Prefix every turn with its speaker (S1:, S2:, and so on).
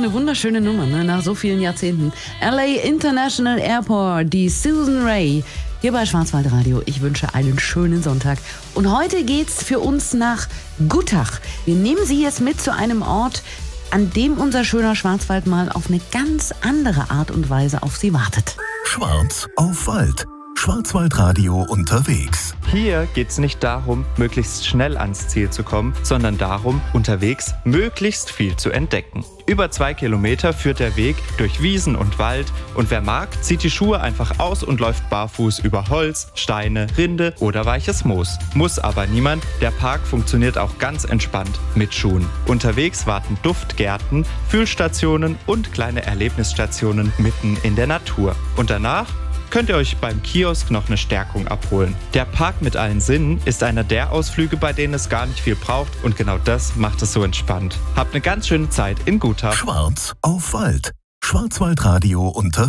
S1: eine wunderschöne Nummer, ne? Nach so vielen Jahrzehnten. LA International Airport, die Susan Raye. Hier bei Schwarzwaldradio. Ich wünsche einen schönen Sonntag. Und heute geht's für uns nach Gutach. Wir nehmen Sie jetzt mit zu einem Ort, an dem unser schöner Schwarzwald mal auf eine ganz andere Art und Weise auf Sie wartet.
S2: Schwarz auf Wald. Schwarzwaldradio unterwegs.
S3: Hier geht es nicht darum, möglichst schnell ans Ziel zu kommen, sondern darum, unterwegs möglichst viel zu entdecken. Über 2 Kilometer führt der Weg durch Wiesen und Wald und wer mag, zieht die Schuhe einfach aus und läuft barfuß über Holz, Steine, Rinde oder weiches Moos. Muss aber niemand, der Park funktioniert auch ganz entspannt mit Schuhen. Unterwegs warten Duftgärten, Fühlstationen und kleine Erlebnisstationen mitten in der Natur. Und danach könnt ihr euch beim Kiosk noch eine Stärkung abholen. Der Park mit allen Sinnen ist einer der Ausflüge, bei denen es gar nicht viel braucht und genau das macht es so entspannt. Habt eine ganz schöne Zeit in Gutach.
S2: Schwarz auf Wald. Schwarzwaldradio unterwegs.